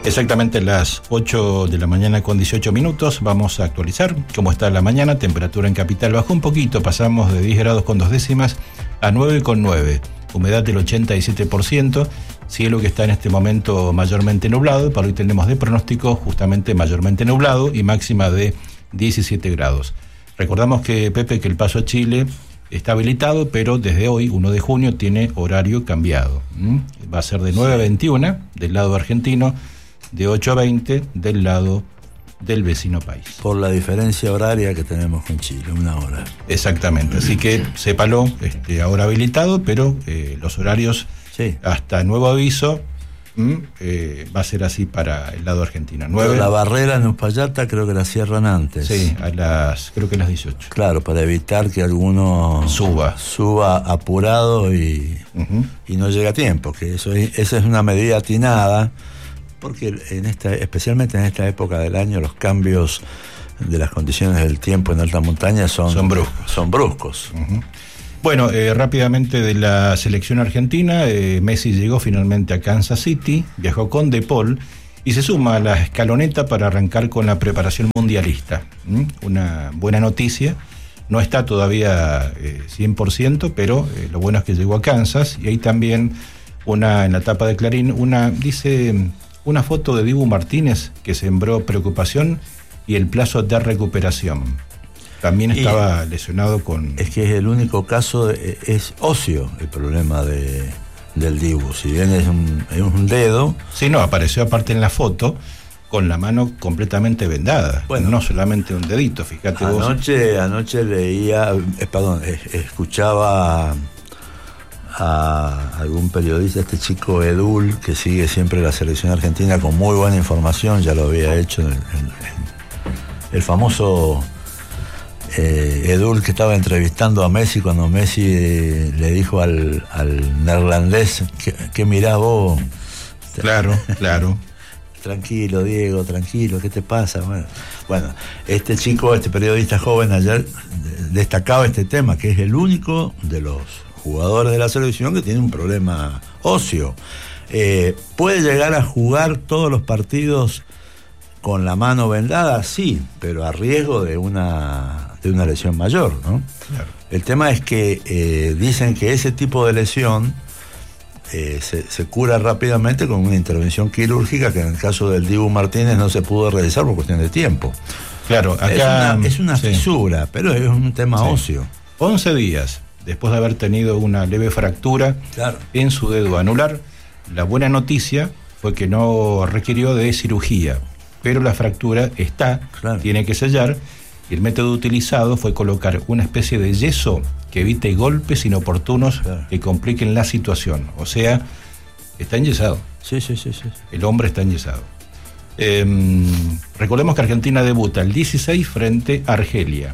Exactamente las 8 de la mañana con 18 minutos. Vamos a actualizar cómo está la mañana. Temperatura en capital bajó un poquito. Pasamos de 10 grados con 2 décimas a 9,9. Humedad del 87%. Cielo que está en este momento mayormente nublado. Para hoy tenemos de pronóstico justamente mayormente nublado y máxima de 17 grados. Recordamos que, Pepe, que el paso a Chile está habilitado, pero desde hoy, 1 de junio, tiene horario cambiado. Va a ser de 9 a 21 del lado argentino, de 8 a 20 del lado del vecino país. Por la diferencia horaria que tenemos con Chile, 1 hora. Exactamente, así que sépalo, ahora habilitado, pero los horarios, sí, hasta nuevo aviso, va a ser así para el lado argentino. 9, pero la barrera en Uspallata creo que la cierran antes. Sí, creo que a las 18. Claro, para evitar que alguno suba apurado y no llegue a tiempo, que esa es una medida atinada, porque especialmente en esta época del año los cambios de las condiciones del tiempo en alta montaña son bruscos. Bueno, rápidamente de la selección argentina, Messi llegó finalmente a Kansas City, viajó con De Paul y se suma a la escaloneta para arrancar con la preparación mundialista. Una buena noticia, no está todavía 100%, pero lo bueno es que llegó a Kansas. Y hay también en la tapa de Clarín, una foto de Dibu Martínez que sembró preocupación y el plazo de recuperación. También estaba lesionado con... Es que es el único caso, es óseo el problema del Dibu. Si bien es un dedo... Sí, no, apareció aparte en la foto con la mano completamente vendada. Bueno, no solamente un dedito, fíjate vos. Anoche leía, escuchaba a algún periodista, este chico Edul, que sigue siempre la selección argentina con muy buena información, ya lo había hecho el famoso Edul, que estaba entrevistando a Messi cuando Messi le dijo al neerlandés que mirás vos. Claro. Tranquilo, Diego, tranquilo, ¿qué te pasa? Bueno, este periodista joven ayer destacaba este tema, que es el único de los jugadores de la selección que tiene un problema óseo. ¿Puede llegar a jugar todos los partidos con la mano vendada? Sí, pero a riesgo de una lesión mayor, ¿no? Claro. El tema es que dicen que ese tipo de lesión se cura rápidamente con una intervención quirúrgica, que en el caso del Dibu Martínez no se pudo realizar por cuestión de tiempo. Claro, acá es una fisura, pero es un tema óseo. 11 días después de haber tenido una leve fractura en su dedo anular. La buena noticia fue que no requirió de cirugía, pero la fractura tiene que sellar, y el método utilizado fue colocar una especie de yeso que evite golpes inoportunos que compliquen la situación. O sea, está enyesado. Sí. El hombre está enyesado. Recordemos que Argentina debuta el 16 frente a Argelia.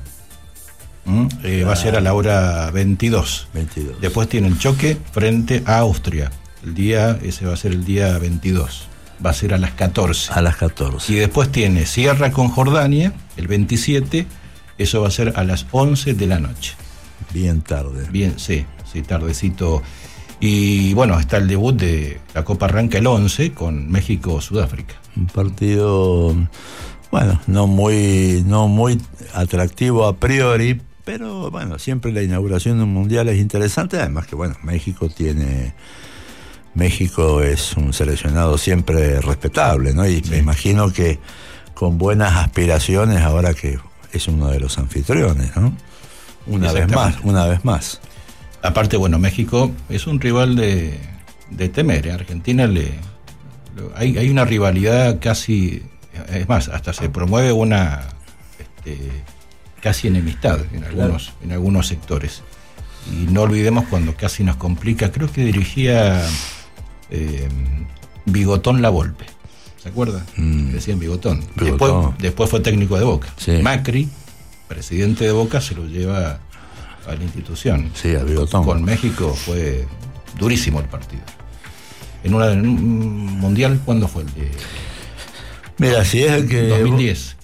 Va a ser a la hora 22. Después tiene el choque frente a Austria. Ese va a ser el día 22. Va a ser a las 14. Y después cierra con Jordania el 27. Eso va a ser a las 11 de la noche. Bien tarde. Sí, tardecito. Y bueno, está el debut de la Copa, arranca el 11 con México-Sudáfrica. Un partido, bueno, no muy atractivo a priori, pero bueno, siempre la inauguración de un mundial es interesante. Además que bueno, México es un seleccionado siempre respetable, ¿no? Y me imagino que con buenas aspiraciones ahora que es uno de los anfitriones, ¿no? Una vez más. Aparte, bueno, México es un rival de temer. Argentina hay una rivalidad casi, es más, hasta se promueve una casi enemistad en algunos sectores. Y no olvidemos cuando casi nos complica, creo que dirigía Bigotón Lavolpe, ¿se acuerda? Decían Bigotón. Después fue técnico de Boca. Sí. Macri, presidente de Boca, se lo lleva a la institución. Sí, a Bigotón. Con México fue durísimo el partido. En un mundial, ¿cuándo fue el de? Mira, si es el que 2010.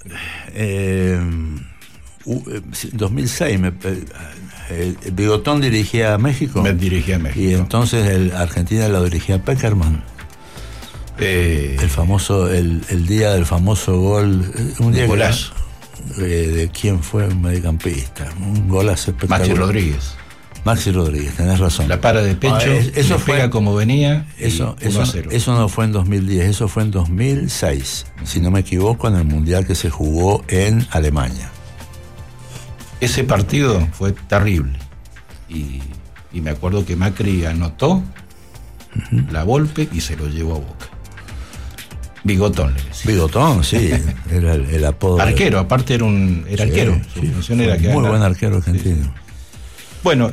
2006 Bigotón dirigía a México. Me dirigía a México. Y entonces Argentina lo dirigía Peckerman. El famoso, el día del famoso gol, un día golazo. ¿De quién fue? Un mediocampista, un golazo espectacular. Maxi Rodríguez, tenés razón. La para de pecho, eso pega como venía. Eso no fue en 2010, eso fue en 2006, si no me equivoco, en el Mundial que se jugó en Alemania. Ese partido fue terrible. Y me acuerdo que Macri anotó la Volpe y se lo llevó a Boca. Bigotón le decía. Bigotón, sí, era el apodo. Arquero, aparte era arquero. Su función era que muy buen arquero argentino. Sí. Bueno,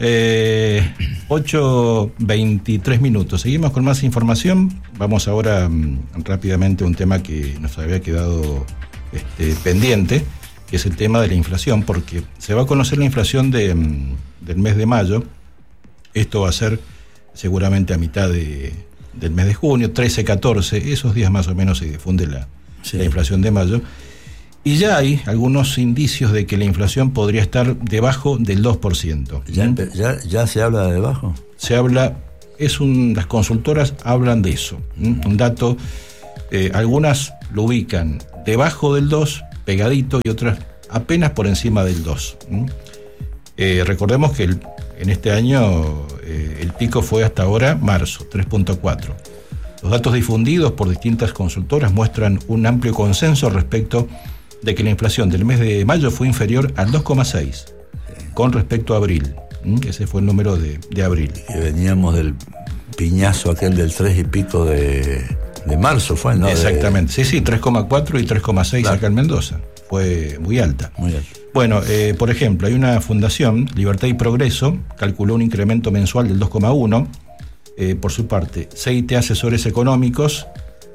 8:23 minutos. Seguimos con más información. Vamos ahora rápidamente a un tema que nos había quedado pendiente, que es el tema de la inflación, porque se va a conocer la inflación del mes de mayo. Esto va a ser seguramente a mitad del mes de junio, 13, 14, esos días más o menos se difunde la inflación de mayo. Y ya hay algunos indicios de que la inflación podría estar debajo del 2%. ¿Ya se habla de debajo? Se habla, las consultoras hablan de eso. Un dato, algunas lo ubican debajo del 2, pegadito, y otras apenas por encima del 2. Recordemos que en este año el pico fue hasta ahora marzo, 3.4. Los datos difundidos por distintas consultoras muestran un amplio consenso respecto de que la inflación del mes de mayo fue inferior al 2,6 con respecto a abril. Ese fue el número de abril. Y veníamos del piñazo aquel del 3 y pico de marzo, ¿fue? ¿No? Exactamente, sí, 3,4 y 3,6 claro. Acá en Mendoza. Fue muy alta. Muy alta. Bueno, por ejemplo, hay una fundación, Libertad y Progreso, calculó un incremento mensual del 2,1. Por su parte, CIT Asesores Económicos,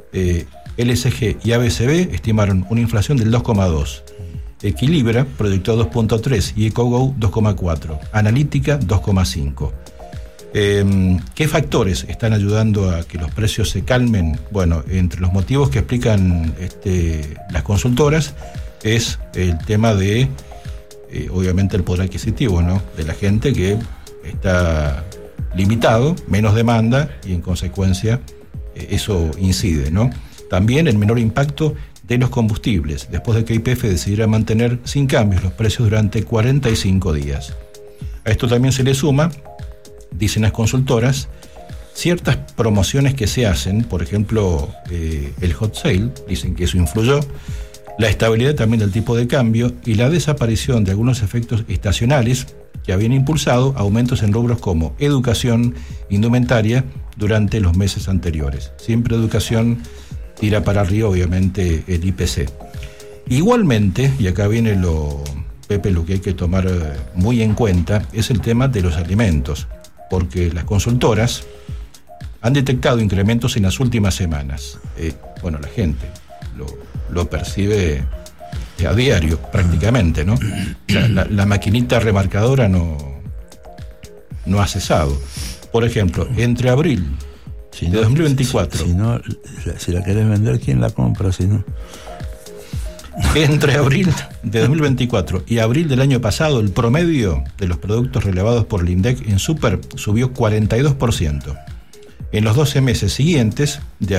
LSG y ABCB estimaron una inflación del 2,2. Equilibra proyectó 2,3 y EcoGo 2,4. Analítica 2,5. ¿Qué factores están ayudando a que los precios se calmen? Bueno, entre los motivos que explican las consultoras es el tema de, obviamente, el poder adquisitivo, ¿no? De la gente, que está limitado, menos demanda, y en consecuencia eso incide, ¿no? También el menor impacto de los combustibles, después de que YPF decidiera mantener sin cambios los precios durante 45 días. A esto también se le suma, dicen las consultoras, ciertas promociones que se hacen, por ejemplo, el hot sale, dicen que eso influyó, la estabilidad también del tipo de cambio y la desaparición de algunos efectos estacionales que habían impulsado aumentos en rubros como educación, indumentaria, durante los meses anteriores. Siempre educación tira para arriba, obviamente, el IPC. Igualmente, y acá viene lo que hay que tomar muy en cuenta, es el tema de los alimentos, porque las consultoras han detectado incrementos en las últimas semanas. La gente lo percibe a diario, prácticamente, ¿no? La maquinita remarcadora no ha cesado. Por ejemplo, entre abril de 2024... Si la querés vender, ¿quién la compra? Si no... Entre abril de 2024 y abril del año pasado, el promedio de los productos relevados por el INDEC en Super subió 42%. En los 12 meses siguientes, de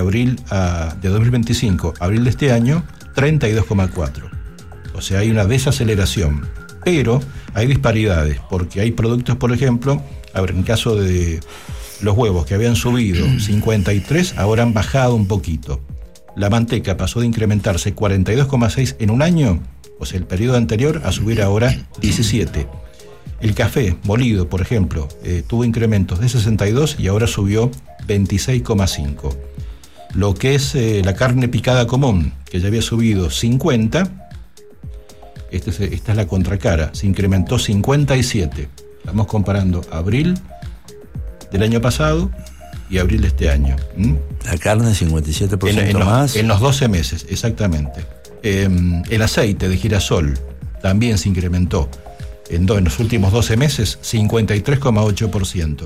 2025 a abril de este año, 32,4%. O sea, hay una desaceleración. Pero hay disparidades, porque hay productos, por ejemplo, en el caso de los huevos que habían subido 53, ahora han bajado un poquito. La manteca pasó de incrementarse 42,6 en un año, o sea, el periodo anterior, a subir ahora 17. El café molido, por ejemplo, tuvo incrementos de 62 y ahora subió 26,5. Lo que es la carne picada común, que ya había subido 50, esta es la contracara, se incrementó 57. Estamos comparando abril del año pasado y abril de este año. La carne 57% más. En los 12 meses, exactamente. El aceite de girasol también se incrementó en los últimos 12 meses 53,8%.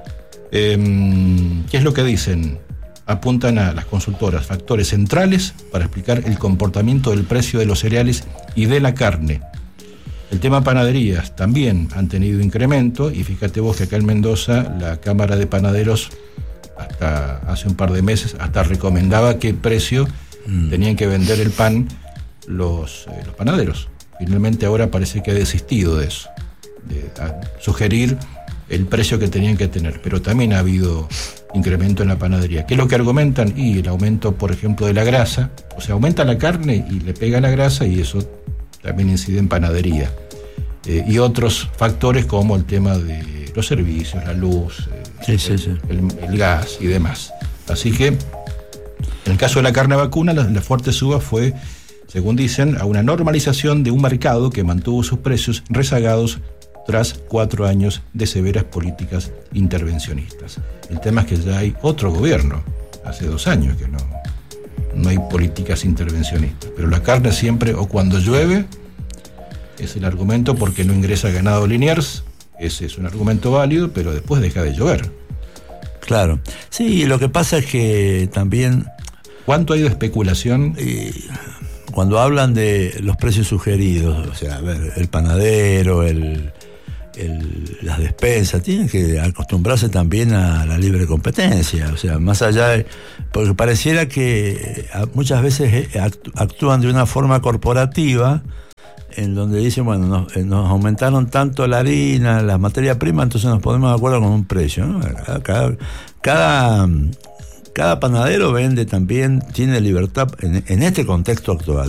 ¿Qué es lo que dicen? Apuntan a las consultoras factores centrales para explicar el comportamiento del precio de los cereales y de la carne. El tema panaderías también han tenido incremento, y fíjate vos que acá en Mendoza la Cámara de Panaderos hasta hace un par de meses, hasta recomendaba qué precio tenían que vender el pan los panaderos. Finalmente ahora parece que ha desistido de eso, de sugerir el precio que tenían que tener, pero también ha habido incremento en la panadería. ¿Qué es lo que argumentan? Y el aumento, por ejemplo, de la grasa, o sea, aumenta la carne y le pega la grasa y eso también incide en panadería. Y otros factores como el tema de los servicios, la luz, el gas y demás. Así que, en el caso de la carne vacuna, la fuerte suba fue, según dicen, a una normalización de un mercado que mantuvo sus precios rezagados tras 4 años de severas políticas intervencionistas. El tema es que ya hay otro gobierno, hace 2 años que no hay políticas intervencionistas, pero la carne siempre, o cuando llueve, es el argumento porque no ingresa ganado Liniers. Ese es un argumento válido, pero después deja de llover. Claro. Sí, lo que pasa es que también... ¿Cuánto hay de especulación? Cuando hablan de los precios sugeridos, o sea, a ver, el panadero, las despensas, tienen que acostumbrarse también a la libre competencia, o sea, más allá de... Porque pareciera que muchas veces actúan de una forma corporativa, en donde dicen, bueno, nos aumentaron tanto la harina, las materias primas, entonces nos ponemos de acuerdo con un precio, ¿no? Cada panadero vende también, tiene libertad en este contexto actual.